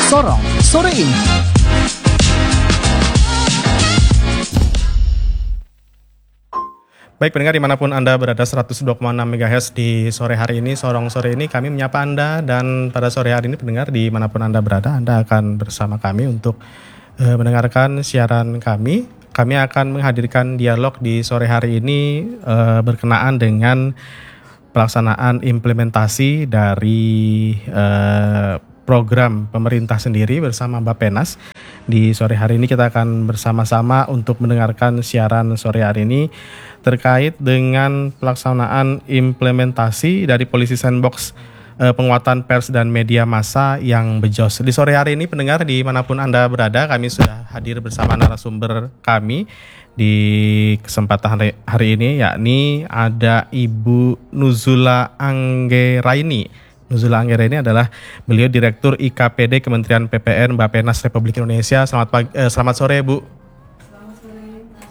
Sorong sore ini. Baik pendengar dimanapun Anda berada, 102,6 MHz di sore hari ini, Sorong sore ini kami menyapa Anda. Dan pada sore hari ini pendengar dimanapun Anda berada, Anda akan bersama kami untuk mendengarkan siaran kami. Kami akan menghadirkan dialog di sore hari ini berkenaan dengan pelaksanaan implementasi dari program pemerintah sendiri bersama Bappenas. Di sore hari ini kita akan bersama-sama untuk mendengarkan siaran sore hari ini terkait dengan pelaksanaan implementasi dari Polisi Sandbox penguatan pers dan media massa yang bejos. Di sore hari ini pendengar dimanapun Anda berada, kami sudah hadir bersama narasumber kami di kesempatan hari ini, yakni ada Ibu Nuzula Anggeraini. Nuzula Anggeraini adalah beliau Direktur IKPD Kementerian PPN Bappenas Republik Indonesia. Selamat sore Bu. Selamat sore Mas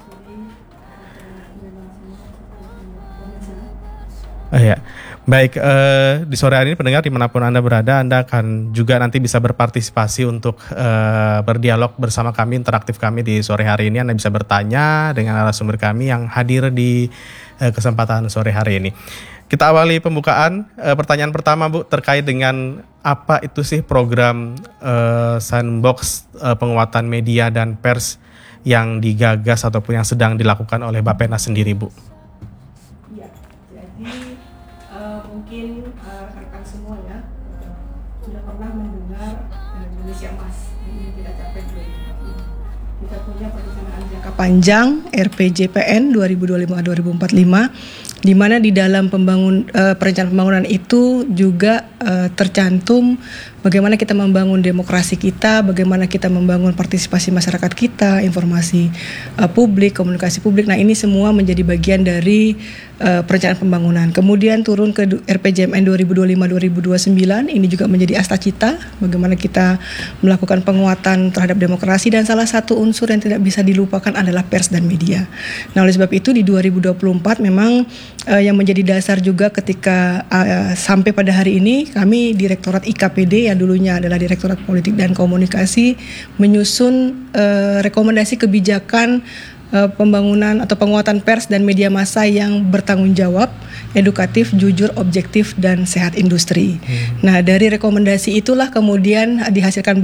Budi. Ya. Baik, di sore hari ini pendengar dimanapun Anda berada, Anda akan juga nanti bisa berpartisipasi untuk berdialog bersama kami, interaktif kami di sore hari ini. Anda bisa bertanya dengan narasumber kami yang hadir di kesempatan sore hari ini. Kita awali pembukaan, pertanyaan pertama Bu, terkait dengan apa itu sih program Sandbox penguatan media dan pers yang digagas ataupun yang sedang dilakukan oleh Bappenas sendiri Bu? Ya, jadi mungkin rekan-rekan semua ya sudah pernah mendengar Indonesia Emas. Ini kita capai 2045. Kita punya perencanaan jangka panjang RPJPN 2025-2045, di mana di dalam perencanaan pembangunan itu juga tercantum bagaimana kita membangun demokrasi kita, bagaimana kita membangun partisipasi masyarakat kita, informasi publik, komunikasi publik. Nah, ini semua menjadi bagian dari perencanaan pembangunan. Kemudian turun ke RPJMN 2025-2029, ini juga menjadi asta cita bagaimana kita melakukan penguatan terhadap demokrasi, dan salah satu unsur yang tidak bisa dilupakan adalah pers dan media. Nah, oleh sebab itu di 2024 memang yang menjadi dasar juga ketika sampai pada hari ini kami Direktorat IKPD yang dulunya adalah Direktorat Politik dan Komunikasi menyusun rekomendasi kebijakan pembangunan atau penguatan pers dan media massa yang bertanggung jawab, edukatif, jujur, objektif, dan sehat industri. Nah, dari rekomendasi itulah kemudian dihasilkan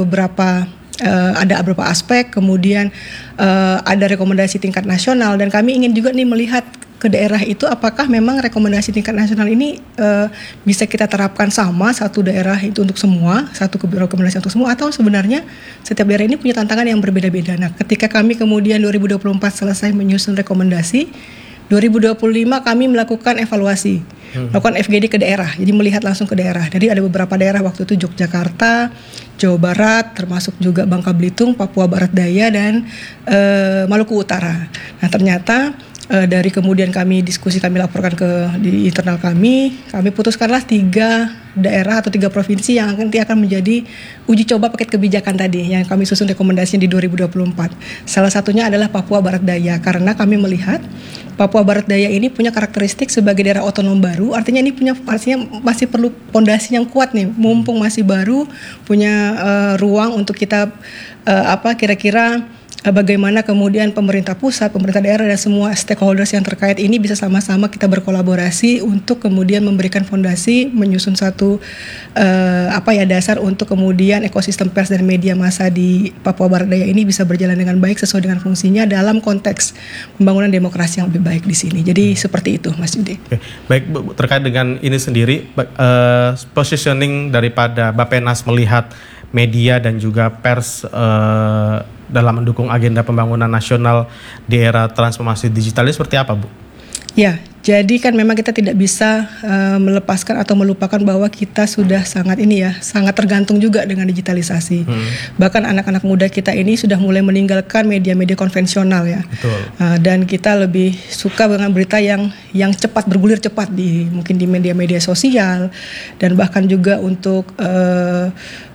ada beberapa aspek, kemudian ada rekomendasi tingkat nasional, dan kami ingin juga nih melihat ke daerah itu apakah memang rekomendasi tingkat nasional ini bisa kita terapkan sama satu daerah itu untuk semua, satu rekomendasi untuk semua, atau sebenarnya setiap daerah ini punya tantangan yang berbeda-beda. Nah, ketika kami kemudian 2024 selesai menyusun rekomendasi, 2025 kami melakukan evaluasi, melakukan FGD ke daerah, jadi melihat langsung ke daerah. Jadi ada beberapa daerah waktu itu Yogyakarta, Jawa Barat, termasuk juga Bangka Belitung, Papua Barat Daya, dan Maluku Utara. Nah, ternyata dari kemudian kami laporkan di internal kami putuskanlah 3 daerah atau 3 provinsi yang nanti akan menjadi uji coba paket kebijakan tadi yang kami susun rekomendasinya di 2024. Salah satunya adalah Papua Barat Daya, karena kami melihat Papua Barat Daya ini punya karakteristik sebagai daerah otonom baru, artinya masih perlu fondasi yang kuat nih, mumpung masih baru, punya ruang untuk kita kira-kira bagaimana kemudian pemerintah pusat, pemerintah daerah, dan semua stakeholders yang terkait ini bisa sama-sama kita berkolaborasi untuk kemudian memberikan fondasi, menyusun satu dasar untuk kemudian ekosistem pers dan media massa di Papua Barat Daya ini bisa berjalan dengan baik sesuai dengan fungsinya dalam konteks pembangunan demokrasi yang lebih baik di sini. Jadi seperti itu, Mas Yudi. Oke. Baik Bu, terkait dengan ini sendiri, positioning daripada Bappenas melihat media dan juga pers dalam mendukung agenda pembangunan nasional di era transformasi digital ini seperti apa Bu? Ya, jadi kan memang kita tidak bisa melepaskan atau melupakan bahwa kita sudah sangat tergantung juga dengan digitalisasi. Bahkan anak-anak muda kita ini sudah mulai meninggalkan media-media konvensional ya. Betul. Dan kita lebih suka dengan berita yang cepat, bergulir cepat mungkin di media-media sosial, dan bahkan juga untuk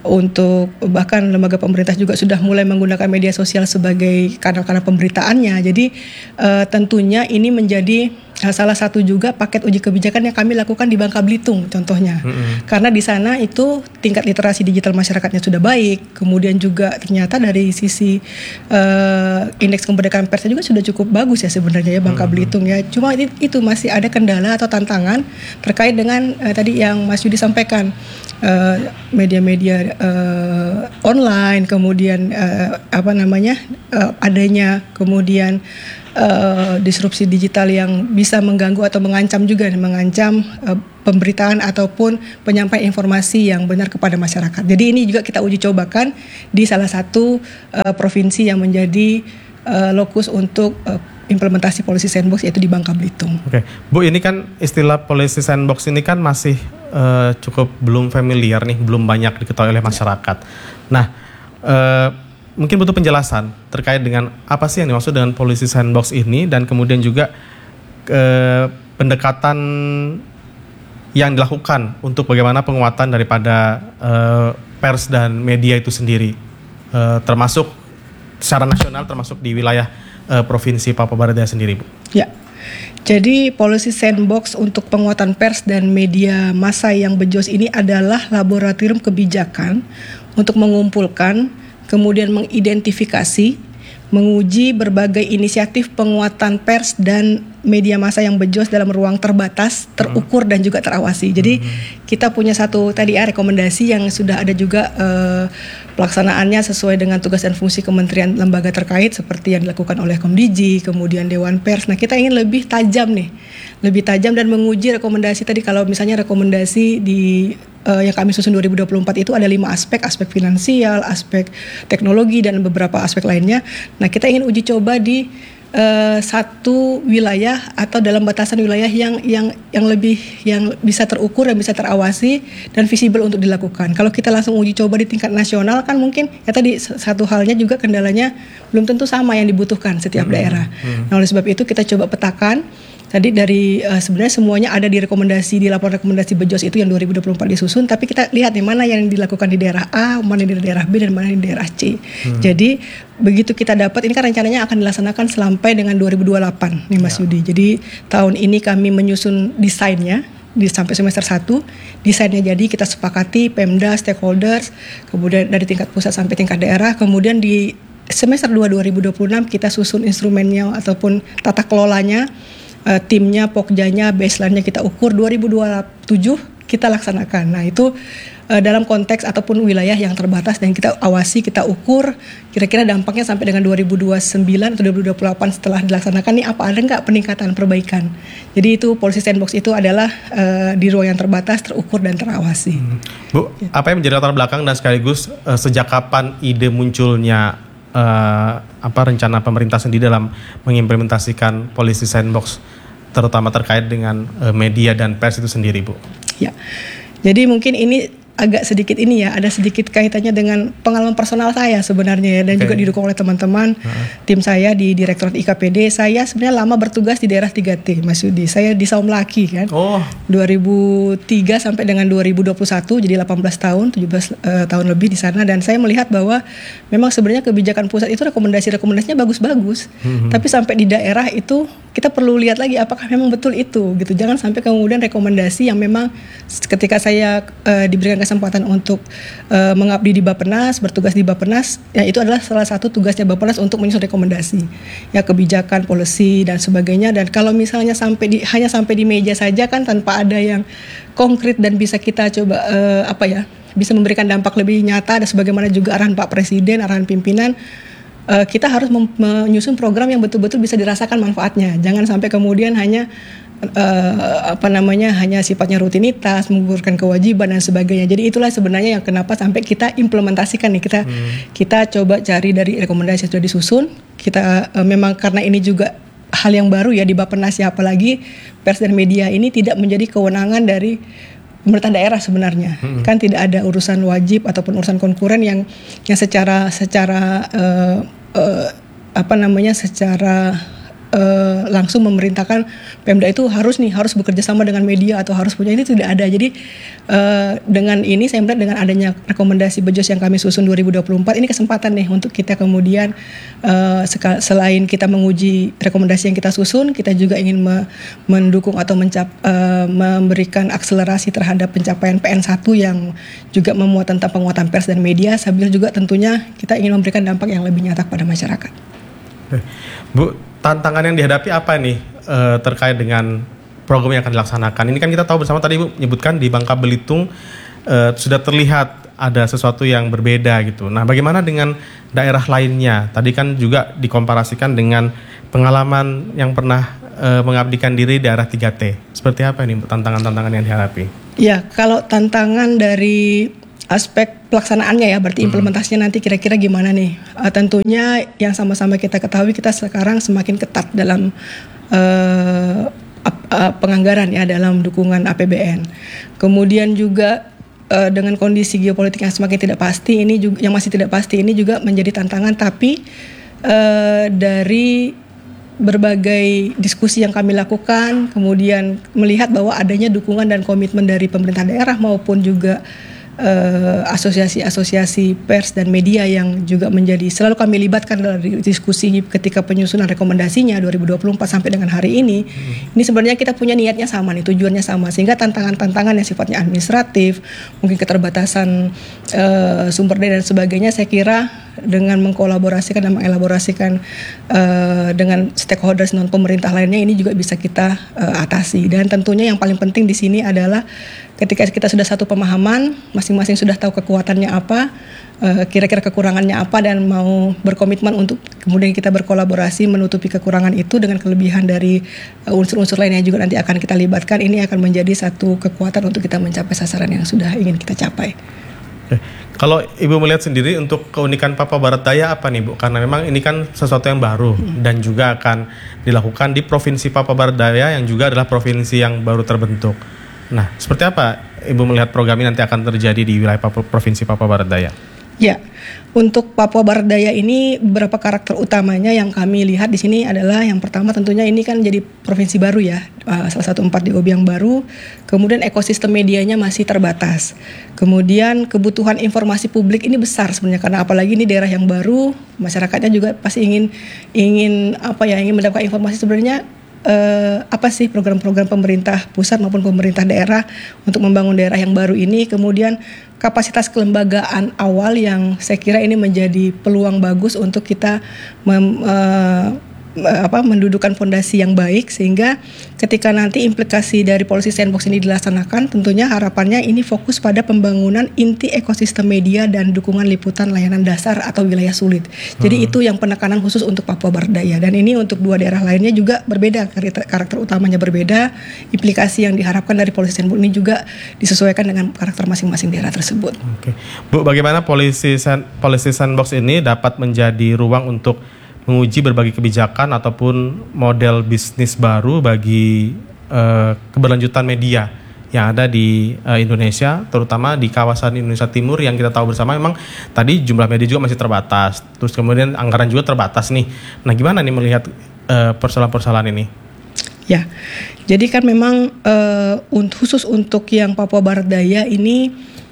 untuk bahkan lembaga pemerintah juga sudah mulai menggunakan media sosial sebagai kanal-kanal pemberitaannya. Jadi tentunya ini menjadi salah satu juga paket uji kebijakan yang kami lakukan di Bangka Belitung contohnya. Karena di sana itu tingkat literasi digital masyarakatnya sudah baik, kemudian juga ternyata dari sisi indeks kemerdekaan persnya juga sudah cukup bagus ya sebenarnya ya Bangka Belitung ya. Cuma itu masih ada kendala atau tantangan terkait dengan tadi yang Mas Yudi sampaikan, media-media online, kemudian adanya kemudian disrupsi digital yang bisa mengganggu atau mengancam pemberitaan ataupun penyampaian informasi yang benar kepada masyarakat. Jadi ini juga kita uji cobakan di salah satu provinsi yang menjadi lokus untuk implementasi policy sandbox, yaitu di Bangka Belitung. Oke, Bu, ini kan istilah policy sandbox ini kan masih cukup belum familiar nih, belum banyak diketahui oleh masyarakat. Nah, mungkin butuh penjelasan terkait dengan apa sih yang dimaksud dengan policy sandbox ini, dan kemudian juga pendekatan yang dilakukan untuk bagaimana penguatan daripada pers dan media itu sendiri, termasuk secara nasional, termasuk di wilayah Provinsi Papua Barat Daya sendiri, Bu. Ya, jadi policy sandbox untuk penguatan pers dan media massa yang bejos ini adalah laboratorium kebijakan untuk mengumpulkan, kemudian mengidentifikasi, menguji berbagai inisiatif penguatan pers dan media massa yang bejos dalam ruang terbatas, terukur dan juga terawasi. Jadi kita punya satu tadi rekomendasi yang sudah ada juga pelaksanaannya sesuai dengan tugas dan fungsi kementerian lembaga terkait seperti yang dilakukan oleh Komdiji, kemudian Dewan Pers. Nah, kita ingin lebih tajam dan menguji rekomendasi tadi. Kalau misalnya rekomendasi di yang kami susun 2024 itu ada 5 aspek finansial, aspek teknologi, dan beberapa aspek lainnya. Nah, kita ingin uji coba di satu wilayah atau dalam batasan wilayah yang bisa terukur dan bisa terawasi dan visible untuk dilakukan. Kalau kita langsung uji coba di tingkat nasional kan mungkin ya tadi satu halnya juga kendalanya belum tentu sama yang dibutuhkan setiap daerah. Nah, oleh sebab itu kita coba petakan. Tadi dari sebenarnya semuanya ada di laporan rekomendasi bejos itu yang 2024 disusun, tapi kita lihat nih mana yang dilakukan di daerah A, mana di daerah B, dan mana di daerah C. Jadi begitu kita dapat, ini kan rencananya akan dilaksanakan sampai dengan 2028 nih Mas Yudi. Jadi tahun ini kami menyusun desainnya sampai semester 1, desainnya jadi kita sepakati Pemda, stakeholders, kemudian dari tingkat pusat sampai tingkat daerah, kemudian di semester 2 2026 kita susun instrumennya ataupun tata kelolanya, timnya, pokjanya, baseline-nya kita ukur, 2027 kita laksanakan. Nah, itu dalam konteks ataupun wilayah yang terbatas dan kita awasi, kita ukur kira-kira dampaknya sampai dengan 2029 atau 2028 setelah dilaksanakan nih apa ada nggak peningkatan, perbaikan. Jadi itu policy sandbox itu adalah di ruang yang terbatas, terukur dan terawasi. Bu, apa yang menjadi latar belakang dan sekaligus sejak kapan ide munculnya rencana pemerintah sendiri dalam mengimplementasikan policy sandbox, terutama terkait dengan media dan pers itu sendiri, Bu? Ya, jadi mungkin ini agak sedikit ada sedikit kaitannya dengan pengalaman personal saya sebenarnya ya, dan juga didukung oleh teman-teman tim saya di Direktorat IKPD. Saya sebenarnya lama bertugas di daerah 3T, Mas Yudi. Saya di Saum Laki kan. 2003 sampai dengan 2021, jadi 18 tahun, 17 tahun lebih di sana, dan saya melihat bahwa memang sebenarnya kebijakan pusat itu rekomendasinya bagus-bagus. Tapi sampai di daerah itu kita perlu lihat lagi apakah memang betul itu gitu. Jangan sampai kemudian rekomendasi yang memang ketika saya diberikan kesempatan untuk mengabdi di Bappenas, bertugas di Bappenas, ya itu adalah salah satu tugasnya Bappenas untuk menyusun rekomendasi, ya kebijakan, policy dan sebagainya. Dan kalau misalnya hanya sampai di meja saja kan tanpa ada yang konkret dan bisa kita coba bisa memberikan dampak lebih nyata, dan sebagaimana juga arahan Pak Presiden, arahan pimpinan, kita harus menyusun program yang betul-betul bisa dirasakan manfaatnya. Jangan sampai kemudian hanya hanya sifatnya rutinitas, menggugurkan kewajiban dan sebagainya. Jadi itulah sebenarnya yang kenapa sampai kita implementasikan nih, kita coba cari dari rekomendasi yang sudah disusun. Kita memang karena ini juga hal yang baru ya di Bappenas ya, apalagi pers dan media ini tidak menjadi kewenangan dari pemerintah daerah sebenarnya. Kan tidak ada urusan wajib ataupun urusan konkuren yang secara langsung memerintahkan Pemda itu harus bekerja sama dengan media atau harus punya, ini tidak ada. Jadi dengan ini saya melihat dengan adanya rekomendasi BEJOS yang kami susun 2024 ini kesempatan nih untuk kita kemudian selain kita menguji rekomendasi yang kita susun, kita juga ingin mendukung atau memberikan akselerasi terhadap pencapaian PN1 yang juga memuat tentang penguatan pers dan media, sambil juga tentunya kita ingin memberikan dampak yang lebih nyata kepada masyarakat. Bu, tantangan yang dihadapi apa nih terkait dengan program yang akan dilaksanakan? Ini kan kita tahu bersama tadi Ibu menyebutkan di Bangka Belitung sudah terlihat ada sesuatu yang berbeda gitu. Nah, bagaimana dengan daerah lainnya? Tadi kan juga dikomparasikan dengan pengalaman yang pernah mengabdikan diri di daerah 3T. Seperti apa ini tantangan-tantangan yang dihadapi? Ya, kalau tantangan dari aspek pelaksanaannya ya, berarti implementasinya nanti kira-kira gimana nih? Tentunya yang sama-sama kita ketahui, kita sekarang semakin ketat dalam penganggaran ya, dalam dukungan APBN. Kemudian juga dengan kondisi geopolitik yang semakin tidak pasti ini juga, yang masih tidak pasti ini juga menjadi tantangan. Tapi dari berbagai diskusi yang kami lakukan, kemudian melihat bahwa adanya dukungan dan komitmen dari pemerintah daerah maupun juga asosiasi-asosiasi pers dan media yang juga menjadi selalu kami libatkan dalam diskusi ketika penyusunan rekomendasinya 2024 sampai dengan hari ini. Ini sebenarnya kita punya niatnya sama nih, tujuannya sama, sehingga tantangan-tantangan yang sifatnya administratif, mungkin keterbatasan sumber daya dan sebagainya, saya kira dengan mengkolaborasikan dan mengelaborasikan dengan stakeholders non pemerintah lainnya ini juga bisa kita atasi. Dan tentunya yang paling penting di sini adalah ketika kita sudah satu pemahaman, masing-masing sudah tahu kekuatannya apa, kira-kira kekurangannya apa, dan mau berkomitmen untuk kemudian kita berkolaborasi menutupi kekurangan itu dengan kelebihan dari unsur-unsur lainnya juga nanti akan kita libatkan. Ini akan menjadi satu kekuatan untuk kita mencapai sasaran yang sudah ingin kita capai. Kalau Ibu melihat sendiri untuk keunikan Papua Barat Daya apa nih Bu? Karena memang ini kan sesuatu yang baru dan juga akan dilakukan di Provinsi Papua Barat Daya yang juga adalah provinsi yang baru terbentuk. Nah, seperti apa Ibu melihat program ini nanti akan terjadi di wilayah Provinsi Papua Barat Daya? Ya, untuk Papua Barat Daya ini beberapa karakter utamanya yang kami lihat di sini adalah yang pertama tentunya ini kan jadi provinsi baru ya, salah satu 4 DOB yang baru, kemudian ekosistem medianya masih terbatas, kemudian kebutuhan informasi publik ini besar sebenarnya karena apalagi ini daerah yang baru, masyarakatnya juga pasti ingin mendapatkan informasi sebenarnya apa sih program-program pemerintah pusat maupun pemerintah daerah untuk membangun daerah yang baru ini, kemudian kapasitas kelembagaan awal yang saya kira ini menjadi peluang bagus untuk kita mendudukan fondasi yang baik, sehingga ketika nanti implikasi dari policy sandbox ini dilaksanakan, tentunya harapannya ini fokus pada pembangunan inti ekosistem media dan dukungan liputan layanan dasar atau wilayah sulit. Jadi itu yang penekanan khusus untuk Papua Barat Daya, dan ini untuk 2 daerah lainnya juga berbeda, karakter utamanya berbeda, implikasi yang diharapkan dari policy sandbox ini juga disesuaikan dengan karakter masing-masing daerah tersebut. Oke. Bu, bagaimana policy sandbox ini dapat menjadi ruang untuk menguji berbagai kebijakan ataupun model bisnis baru bagi keberlanjutan media yang ada di Indonesia, terutama di kawasan Indonesia Timur yang kita tahu bersama memang tadi jumlah media juga masih terbatas, terus kemudian anggaran juga terbatas nih. Nah, gimana nih melihat persoalan-persoalan ini? Ya, jadi kan memang khusus untuk yang Papua Barat Daya ini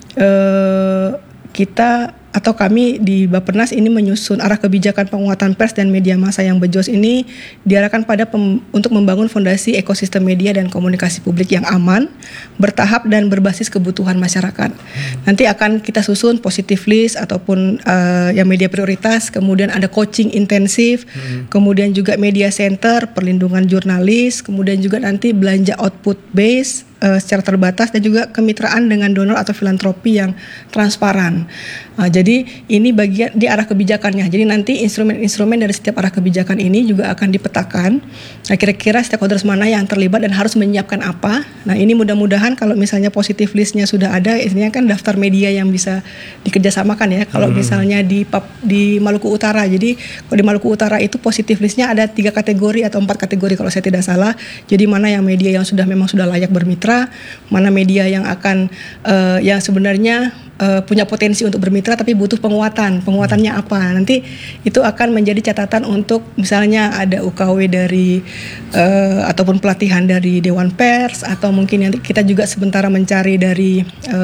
kita atau kami di Bappenas ini menyusun arah kebijakan penguatan pers dan media massa yang BEJOS ini diarahkan pada untuk membangun fondasi ekosistem media dan komunikasi publik yang aman, bertahap dan berbasis kebutuhan masyarakat. Nanti akan kita susun positive list ataupun yang media prioritas, kemudian ada coaching intensif, kemudian juga media center, perlindungan jurnalis, kemudian juga nanti belanja output base secara terbatas, dan juga kemitraan dengan donor atau filantropi yang transparan. Jadi ini bagian di arah kebijakannya. Jadi nanti instrumen-instrumen dari setiap arah kebijakan ini juga akan dipetakan. Nah, kira-kira stakeholders mana yang terlibat dan harus menyiapkan apa. Nah, ini mudah-mudahan kalau misalnya positive list-nya sudah ada, ini kan daftar media yang bisa dikerjasamakan ya. Kalau misalnya di Maluku Utara, jadi kalau di Maluku Utara itu positive list-nya ada 3 kategori atau 4 kategori kalau saya tidak salah. Jadi mana yang media yang memang sudah layak bermitra, bermitra, mana media yang akan yang sebenarnya punya potensi untuk bermitra tapi butuh penguatannya apa, nanti itu akan menjadi catatan untuk misalnya ada UKW dari ataupun pelatihan dari Dewan Pers, atau mungkin nanti kita juga sementara mencari dari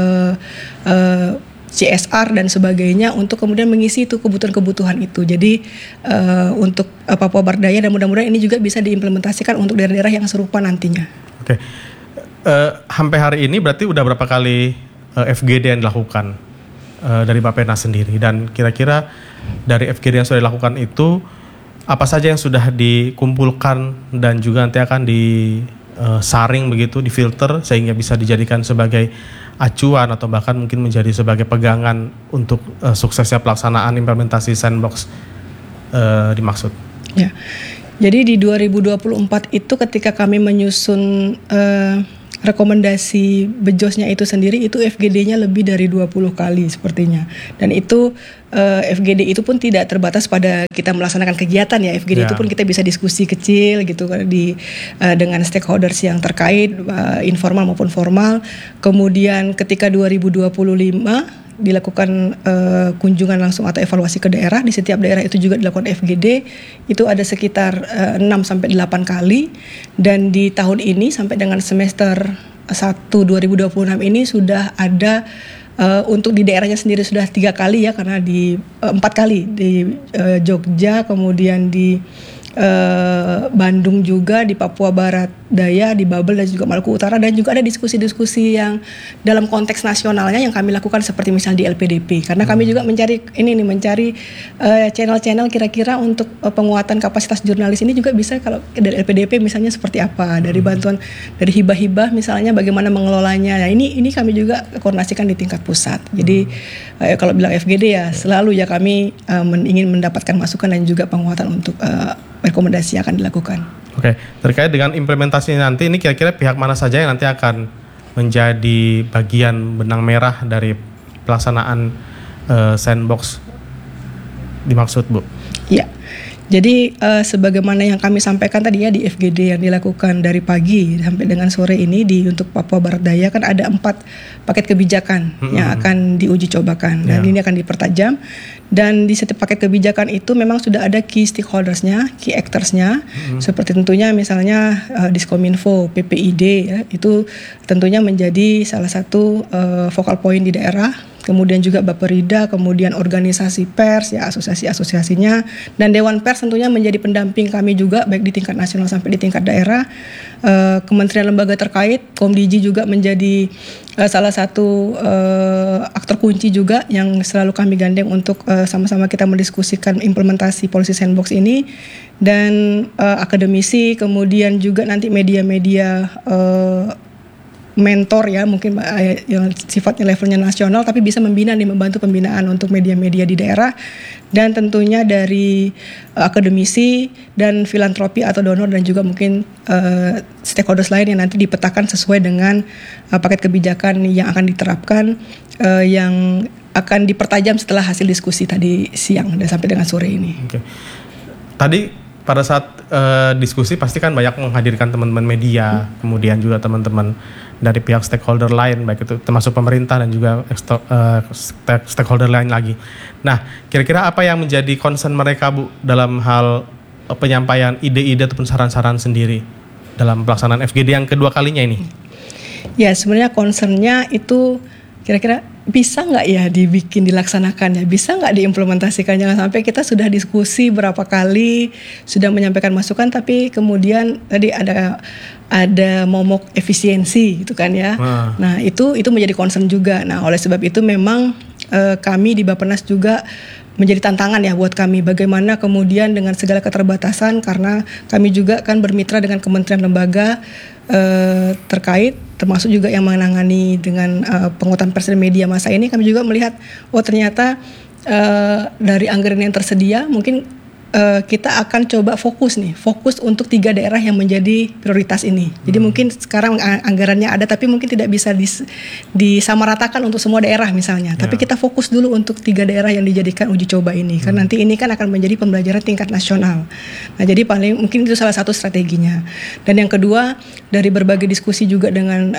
CSR dan sebagainya untuk kemudian mengisi itu kebutuhan-kebutuhan itu. Jadi untuk Papua Bardaya, dan mudah-mudahan ini juga bisa diimplementasikan untuk daerah-daerah yang serupa nantinya. Oke. Sampai hari ini berarti udah berapa kali FGD yang dilakukan dari Bappenas sendiri, dan kira-kira dari FGD yang sudah dilakukan itu apa saja yang sudah dikumpulkan dan juga nanti akan disaring begitu, difilter sehingga bisa dijadikan sebagai acuan atau bahkan mungkin menjadi sebagai pegangan untuk suksesnya pelaksanaan implementasi sandbox dimaksud. Ya. Jadi di 2024 itu ketika kami menyusun rekomendasi bejosnya itu sendiri, itu FGD-nya lebih dari 20 kali sepertinya. Dan itu FGD itu pun tidak terbatas pada kita melaksanakan kegiatan ya. FGD itu pun kita bisa diskusi kecil gitu dengan stakeholders yang terkait, informal maupun formal. Kemudian ketika 2025 dilakukan kunjungan langsung atau evaluasi ke daerah, di setiap daerah itu juga dilakukan FGD, itu ada sekitar 6-8 kali, dan di tahun ini sampai dengan semester 1 2026 ini sudah ada untuk di daerahnya sendiri sudah 3 kali ya, karena di 4 kali di Jogja, kemudian di Bandung juga, di Papua Barat Daya, di Babel dan juga Maluku Utara, dan juga ada diskusi-diskusi yang dalam konteks nasionalnya yang kami lakukan seperti misalnya di LPDP, karena kami juga mencari channel-channel kira-kira untuk penguatan kapasitas jurnalis ini juga bisa kalau dari LPDP misalnya seperti apa, dari bantuan dari hibah-hibah misalnya bagaimana mengelolanya. Nah, ini kami juga koordinasikan di tingkat pusat. Jadi kalau bilang FGD ya selalu ya kami ingin mendapatkan masukan dan juga penguatan untuk rekomendasi yang akan dilakukan. Oke, terkait dengan implementasi nanti ini kira-kira pihak mana saja yang nanti akan menjadi bagian benang merah dari pelaksanaan sandbox dimaksud, Bu? Iya. Jadi sebagaimana yang kami sampaikan tadi ya di FGD yang dilakukan dari pagi sampai dengan sore ini untuk Papua Barat Daya kan ada 4 paket kebijakan yang akan diuji cobakan, dan ini akan dipertajam, dan di setiap paket kebijakan itu memang sudah ada key stakeholdersnya, key actorsnya, seperti tentunya misalnya Diskominfo, PPID ya, itu tentunya menjadi salah satu focal point di daerah. Kemudian juga Bapperida, kemudian organisasi pers ya, asosiasi-asosiasinya, dan Dewan Pers tentunya menjadi pendamping kami juga baik di tingkat nasional sampai di tingkat daerah. Kementerian lembaga terkait, Komdiji juga menjadi salah satu aktor kunci juga yang selalu kami gandeng untuk sama-sama kita mendiskusikan implementasi policy sandbox ini, dan akademisi, kemudian juga nanti media-media mentor ya, mungkin yang sifatnya levelnya nasional tapi bisa membantu pembinaan untuk media-media di daerah, dan tentunya dari akademisi dan filantropi atau donor, dan juga mungkin stakeholders lain yang nanti dipetakan sesuai dengan paket kebijakan yang akan diterapkan, yang akan dipertajam setelah hasil diskusi tadi siang dan sampai dengan sore ini. Oke. Tadi pada saat diskusi pasti kan banyak menghadirkan teman-teman media, kemudian juga teman-teman dari pihak stakeholder lain, baik itu termasuk pemerintah dan juga stakeholder lain lagi. Nah, kira-kira apa yang menjadi concern mereka, Bu, dalam hal penyampaian ide-ide ataupun saran-saran sendiri dalam pelaksanaan FGD yang kedua kalinya ini? Ya, sebenarnya concernnya itu kira-kira bisa nggak ya dilaksanakan ya, bisa nggak diimplementasikan. Jangan sampai kita sudah diskusi berapa kali, sudah menyampaikan masukan, tapi kemudian tadi ada momok efisiensi gitu kan ya. Nah itu menjadi concern juga. Nah oleh sebab itu memang kami di Bappenas juga menjadi tantangan ya buat kami, bagaimana kemudian dengan segala keterbatasan, karena kami juga kan bermitra dengan kementerian lembaga terkait, termasuk juga yang menangani dengan penguatan pers dan media massa ini. Kami juga melihat ternyata dari anggaran yang tersedia mungkin kita akan coba fokus untuk 3 daerah yang menjadi prioritas ini. Jadi mungkin sekarang anggarannya ada, tapi mungkin tidak bisa disamaratakan untuk semua daerah misalnya. Tapi kita fokus dulu untuk 3 daerah yang dijadikan uji coba ini, karena nanti ini kan akan menjadi pembelajaran tingkat nasional. Nah, jadi paling mungkin itu salah satu strateginya. Dan yang kedua, dari berbagai diskusi juga dengan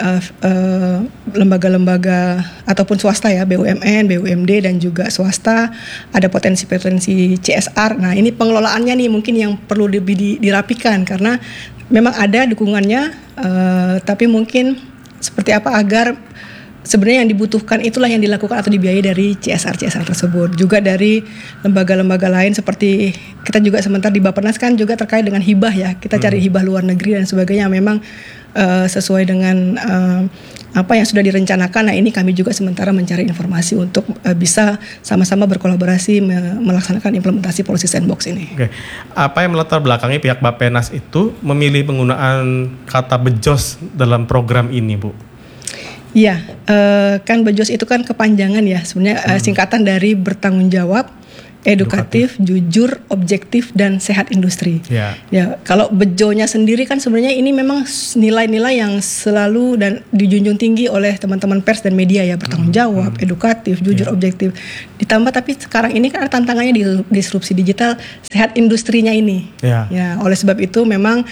lembaga-lembaga ataupun swasta ya, BUMN, BUMD dan juga swasta, ada potensi-potensi CSR. Nah, ini pengelolaannya nih mungkin yang perlu lebih dirapikan, karena memang ada dukungannya, tapi mungkin seperti apa agar sebenarnya yang dibutuhkan itulah yang dilakukan atau dibiayai dari CSR tersebut. Juga dari lembaga-lembaga lain seperti kita juga sementara di Bappenas kan juga terkait dengan hibah ya. Kita cari hibah luar negeri dan sebagainya, memang sesuai dengan apa yang sudah direncanakan. Nah, ini kami juga sementara mencari informasi untuk bisa sama-sama berkolaborasi melaksanakan implementasi policy sandbox ini. Oke. Apa yang melatar belakangi pihak Bappenas itu memilih penggunaan kata bejos dalam program ini, Bu? Iya, kan BEJOS itu kan kepanjangan ya, sebenarnya singkatan dari bertanggung jawab, edukatif, jujur, objektif, dan sehat industri. Ya, kalau bejonya sendiri kan sebenarnya ini memang nilai-nilai yang selalu dan dijunjung tinggi oleh teman-teman pers dan media ya, bertanggung jawab, edukatif, jujur, objektif. Ditambah tapi sekarang ini kan ada tantangannya di disrupsi digital, sehat industrinya ini. Ya, oleh sebab itu memang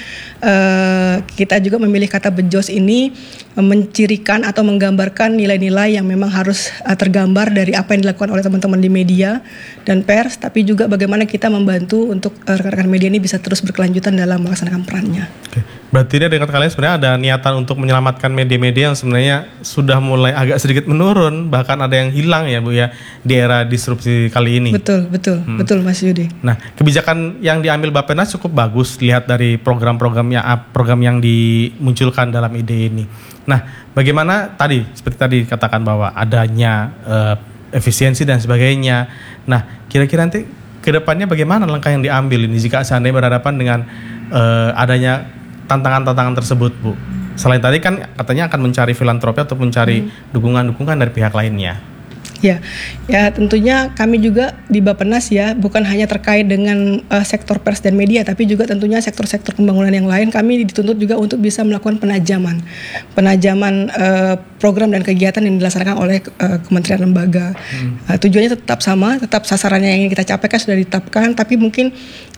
kita juga memilih kata BEJOS ini mencirikan atau menggambarkan nilai-nilai yang memang harus tergambar dari apa yang dilakukan oleh teman-teman di media dan pers, tapi juga bagaimana kita membantu untuk rekan-rekan media ini bisa terus berkelanjutan dalam melaksanakan perannya. Oke. Berarti dengan kalian sebenarnya ada niatan untuk menyelamatkan media-media yang sebenarnya sudah mulai agak sedikit menurun, bahkan ada yang hilang ya Bu ya di era disrupsi kali ini. Betul Mas Yudi. Nah, kebijakan yang diambil Bappenas cukup bagus lihat dari program yang dimunculkan dalam ide ini. Nah, bagaimana tadi seperti tadi katakan bahwa adanya efisiensi dan sebagainya. Nah, kira-kira nanti kedepannya bagaimana langkah yang diambil ini jika seandainya berhadapan dengan adanya tantangan-tantangan tersebut, Bu? Selain tadi kan katanya akan mencari filantropi atau mencari dukungan-dukungan dari pihak lainnya. Ya tentunya kami juga di Bappenas ya bukan hanya terkait dengan sektor pers dan media, tapi juga tentunya sektor-sektor pembangunan yang lain. Kami dituntut juga untuk bisa melakukan penajaman program dan kegiatan yang dilaksanakan oleh kementerian lembaga. Tujuannya tetap sama, tetap sasarannya yang ingin kita capai kan sudah ditetapkan, tapi mungkin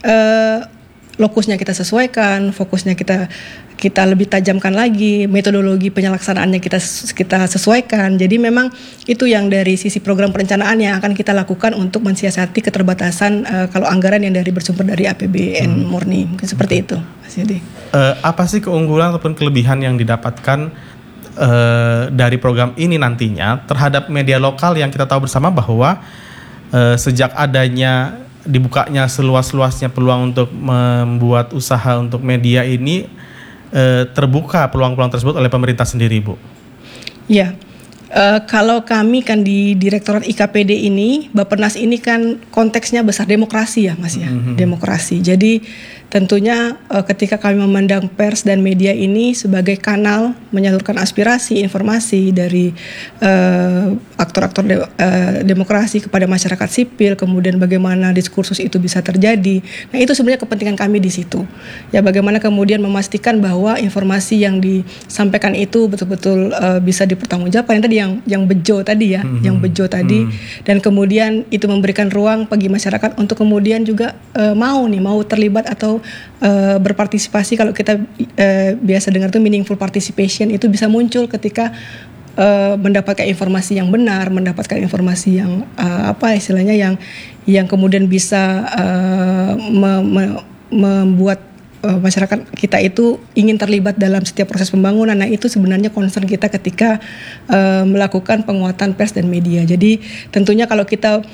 lokusnya kita sesuaikan, fokusnya kita lebih tajamkan lagi, metodologi penyelaksanaannya kita sesuaikan. Jadi memang itu yang dari sisi program perencanaan yang akan kita lakukan untuk mensiasati keterbatasan kalau anggaran yang bersumber dari APBN murni. Mungkin seperti itu, Mas Yudi. Apa sih keunggulan ataupun kelebihan yang didapatkan dari program ini nantinya terhadap media lokal yang kita tahu bersama bahwa sejak adanya dibukanya seluas-luasnya peluang untuk membuat usaha untuk media ini terbuka peluang-peluang tersebut oleh pemerintah sendiri, Bu? Ya, kalau kami kan di Direktorat IKPD ini, Bappenas ini kan konteksnya besar demokrasi ya Mas ya, demokrasi. Jadi tentunya ketika kami memandang pers dan media ini sebagai kanal menyalurkan aspirasi, informasi dari aktor-aktor demokrasi kepada masyarakat sipil, kemudian bagaimana diskursus itu bisa terjadi. Nah, itu sebenarnya kepentingan kami di situ. Ya, bagaimana kemudian memastikan bahwa informasi yang disampaikan itu betul-betul bisa dipertanggungjawabkan. Yang tadi yang bejo tadi ya, yang bejo tadi, dan kemudian itu memberikan ruang bagi masyarakat untuk kemudian juga mau terlibat atau berpartisipasi. Kalau kita biasa dengar itu meaningful participation, itu bisa muncul ketika mendapatkan informasi yang benar, mendapatkan informasi yang yang kemudian bisa membuat masyarakat kita itu ingin terlibat dalam setiap proses pembangunan. Nah, itu sebenarnya concern kita ketika melakukan penguatan pers dan media. Jadi tentunya kalau kita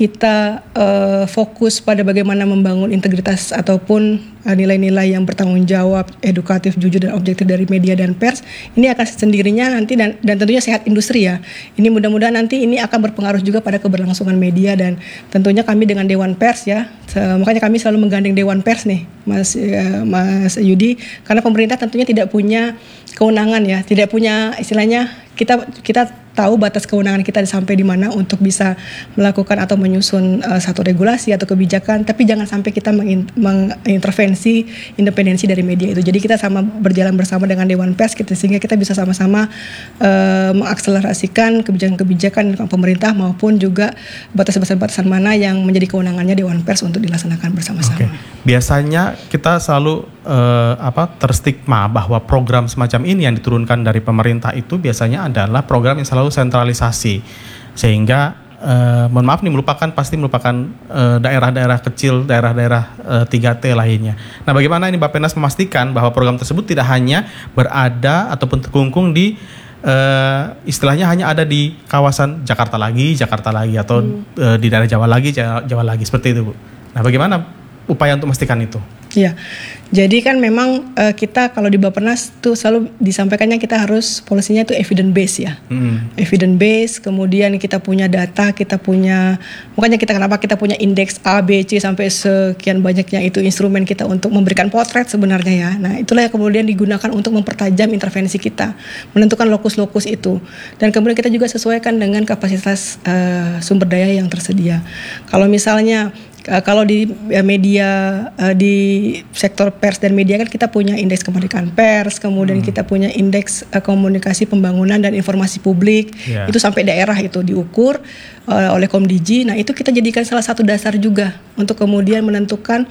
fokus pada bagaimana membangun integritas ataupun nilai-nilai yang bertanggung jawab, edukatif, jujur dan objektif dari media dan pers, ini akan sendirinya nanti dan tentunya sehat industri ya. Ini mudah-mudahan nanti ini akan berpengaruh juga pada keberlangsungan media, dan tentunya kami dengan Dewan Pers ya, makanya kami selalu menggandeng Dewan Pers nih, Mas Yudi, karena pemerintah tentunya tidak punya kewenangan ya, tidak punya istilahnya kita tahu batas kewenangan kita sampai di mana untuk bisa melakukan atau menyusun satu regulasi atau kebijakan, tapi jangan sampai kita mengintervensi independensi dari media itu. Jadi kita sama berjalan bersama dengan Dewan Pers sehingga kita bisa sama-sama mengakselerasikan kebijakan-kebijakan pemerintah maupun juga batasan-batasan mana yang menjadi kewenangannya Dewan Pers untuk dilaksanakan bersama-sama. Okay. Biasanya kita selalu terstigma bahwa program semacam ini yang diturunkan dari pemerintah itu biasanya adalah program yang selalu sentralisasi, sehingga mohon maaf nih pasti melupakan daerah-daerah kecil, daerah-daerah 3T lainnya. Nah, bagaimana ini Bappenas memastikan bahwa program tersebut tidak hanya berada ataupun terkungkung di istilahnya hanya ada di kawasan Jakarta lagi atau di daerah Jawa lagi seperti itu, Bu. Nah, bagaimana upaya untuk memastikan itu? Ya, jadi kan memang kita kalau di Bappenas tuh selalu disampaikannya kita harus polisinya itu evidence based ya. Evidence based, kemudian kita punya data, makanya kenapa kita punya indeks A, B, C sampai sekian banyaknya itu instrumen kita untuk memberikan potret sebenarnya ya. Nah, itulah yang kemudian digunakan untuk mempertajam intervensi kita, menentukan lokus-lokus itu. Dan kemudian kita juga sesuaikan dengan kapasitas sumber daya yang tersedia. Kalau misalnya kalau di media, di sektor pers dan media kan kita punya indeks kemerdekaan pers, kemudian kita punya indeks komunikasi pembangunan dan informasi publik, itu sampai daerah itu diukur oleh Komdigi. Nah, itu kita jadikan salah satu dasar juga untuk kemudian menentukan